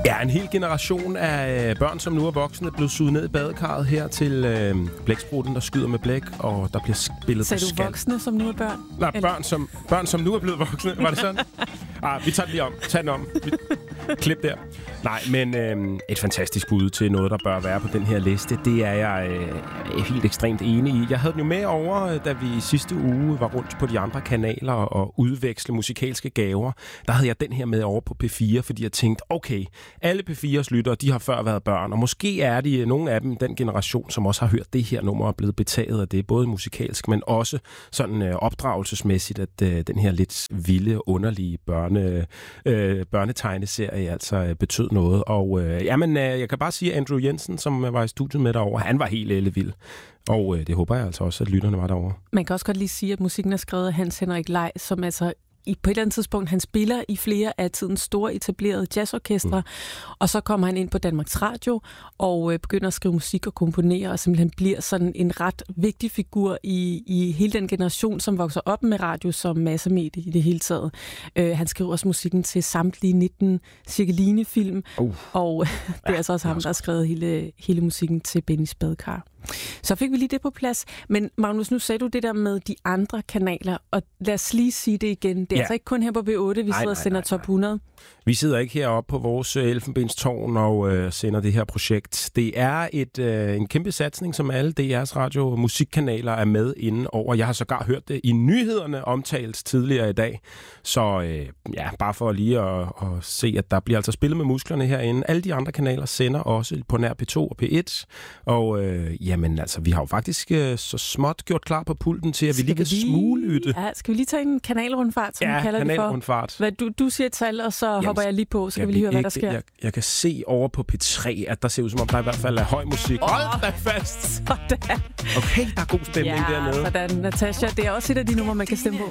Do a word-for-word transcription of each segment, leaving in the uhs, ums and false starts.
Ja, en hel generation af børn, som nu er voksne, er blevet suget ned i badekarret her til øh, blæksprutten, der skyder med blæk, og der bliver spillet Sagde på du skal. voksne, som nu er børn? Nej, børn som, børn, som nu er blevet voksne. Var det sådan? Ah, vi tager det lige om. Tag den om. Vi... Klip der. Nej, men øh, et fantastisk bud til noget, der bør være på den her liste. Det er jeg øh, helt ekstremt enig i. Jeg havde den jo med over, da vi sidste uge var rundt på de andre kanaler og udveksle musikalske gaver. Der havde jeg den her med over på P fire, fordi jeg tænkte, okay, alle P fires lyttere, de har før været børn, og måske er de nogle af dem den generation, som også har hørt det her nummer og blevet betaget af det, både musikalsk, men også sådan øh, opdragelsesmæssigt, at øh, den her lidt vilde, underlige børne, øh, børnetegneserie altså øh, betød noget. Og øh, jamen, øh, jeg kan bare sige, at Andrew Jensen, som var i studiet med derovre, han var helt ellevild. Og øh, det håber jeg altså også, at lytterne var derovre. Man kan også godt lige sige, at musikken er skrevet af Hans Henrik Lej, som altså i, på et eller andet tidspunkt, han spiller i flere af tidens store etablerede jazzorkestre, mm. og så kommer han ind på Danmarks Radio og øh, begynder at skrive musik og komponere, og simpelthen bliver sådan en ret vigtig figur i, i hele den generation, som vokser op med radio som massemedie i det hele taget. Øh, han skriver også musikken til samtlige nitten Cirkeline-film, uh. og det er ja, altså også ham, der har skrevet hele, hele musikken til Bennys Badekar. Så fik vi lige det på plads. Men Magnus, nu sagde du det der med de andre kanaler, og lad os lige sige det igen. Det er ja. altså ikke kun her på B otte, vi nej, sidder og sender nej, nej, Top hundrede. Vi sidder ikke heroppe på vores elfenbenstårn og øh, sender det her projekt. Det er et, øh, en kæmpe satsning, som alle D R's radio- og musikkanaler er med inde over. Jeg har sågar hørt det i nyhederne omtalt tidligere i dag. Så øh, ja, bare for lige at, at se, at der bliver altså spillet med musklerne herinde. Alle de andre kanaler sender også på nær P to og P et. Og øh, jamen altså, vi har jo faktisk øh, så småt gjort klar på pulten til, at vi lige kan smuglytte. Ja, skal vi lige tage en kanalrundfart, som ja, vi kalder kanalrundfart. det for? Hvad, du, du siger et tal, og så jamen, hopper jeg lige på, så kan vi lige høre, hvad der sker. Jeg, jeg kan se over på P tre, at der ser ud som om, der i hvert fald er høj musik. Oh, Hold da fast! Sådan. Okay, der er god stemning ja, dernede. Ja, sådan, Natasha. Det er også et af de numre, man kan stemme på.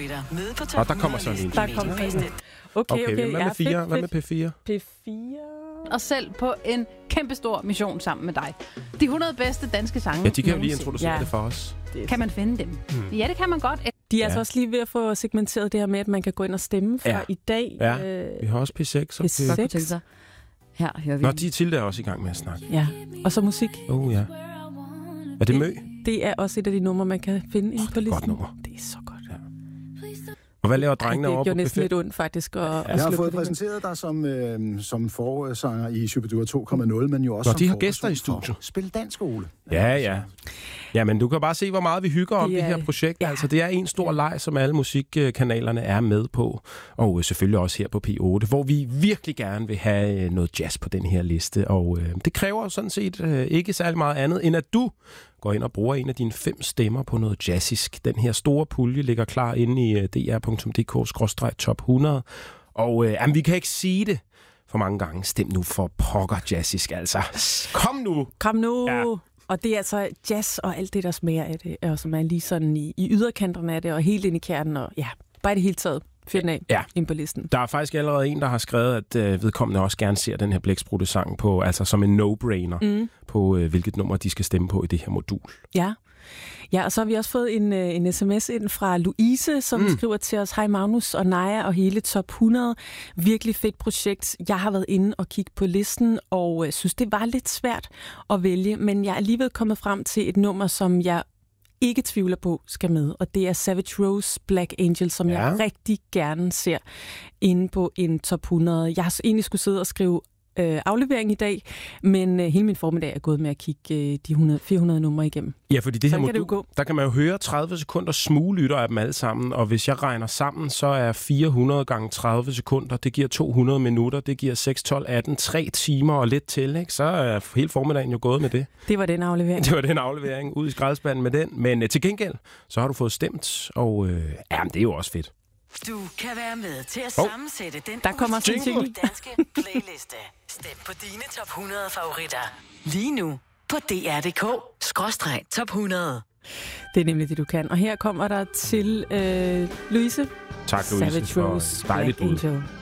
Og der kommer sådan en. Der kommer sådan en. Okay, okay. okay. Hvad med, ja, fire? fedt, Hvad med P fire? P fire? Og selv på en kæmpestor mission sammen med dig. De hundrede bedste danske sange. Ja, de kan jo lige introducere ja. det for os. Kan man finde dem? Hmm. Ja, det kan man godt. De er ja. altså også lige ved at få segmenteret det her med, at man kan gå ind og stemme fra ja. i dag. Ja, øh, vi har også P seks. P seks. Her hører vi. Nå, de Tilde er også i gang med at snakke. Ja, og så musik. Oh ja. Er det Mø? Det er også et af de numre, man kan finde oh, inde på listen. Godt nummer. Det er så godt. Ja. Og hvad laver drengene over på P fem? Det gjorde næsten lidt ondt, faktisk. At, ja, at jeg har fået præsenteret dig som, øh, som forsanger i Superduper to komma nul, men jo også Nå, som de har gæster i studiet. Spil dansk, Ole. Ja, ja. Ja, men du kan bare se, hvor meget vi hygger om det, det her projekt. Ja. Altså, det er en stor leg, som alle musikkanalerne er med på. Og selvfølgelig også her på P otte, hvor vi virkelig gerne vil have noget jazz på den her liste. Og øh, det kræver sådan set øh, ikke særlig meget andet, end at du går ind og bruger en af dine fem stemmer på noget jazzisk. Den her store pulje ligger klar inde i d r punktum d k skråstreg top hundrede. Og øh, jamen, vi kan ikke sige det for mange gange. Stem nu for pokker jazzisk, altså. Kom nu! Kom nu! Ja. Og det er altså jazz og alt det, der smager af det, og som er lige sådan i, i yderkanterne af det, og helt ind i kernen, og ja, bare det hele taget. Fyr den af ja. ind på listen. Der er faktisk allerede en, der har skrevet, at øh, vedkommende også gerne ser den her blæksprutte-sang på, altså som en no-brainer mm. på, øh, hvilket nummer de skal stemme på i det her modul. Ja. Ja, og så har vi også fået en, en sms ind fra Louise, som mm. skriver til os, hej Magnus og Naja og hele Top hundrede. Virkelig fedt projekt. Jeg har været inde og kigge på listen, og øh, synes, det var lidt svært at vælge, men jeg er alligevel kommet frem til et nummer, som jeg ikke tvivler på skal med, og det er Savage Rose Black Angel, som ja. jeg rigtig gerne ser inde på en Top hundrede. Jeg har egentlig skulle sidde og skrive øh, aflevering i dag, men øh, hele min formiddag er gået med at kigge øh, de hundrede, fire hundrede numre igennem. Ja, fordi det så her modul, kan der kan man jo høre tredive sekunder smuglytter af dem alle sammen, og hvis jeg regner sammen, så er fire hundrede gange tredive sekunder, det giver to hundrede minutter, det giver seks, tolv, atten, tre timer og lidt til, ikke? Så er hele formiddagen jo gået med det. Det var den aflevering. Det var den aflevering, ud i skraldespanden med den, men øh, til gengæld, så har du fået stemt, og øh, ja, det er jo også fedt. Du kan være med til at oh. sammensætte den der kommer ultimative danske playliste. Stem på dine top hundrede favoritter. Lige nu på d r punktum d k skråstreg top hundrede. Det er nemlig det, du kan. Og her kommer der til øh, Louise. Tak, Louise. Savage Rose, dejligt Black Angel.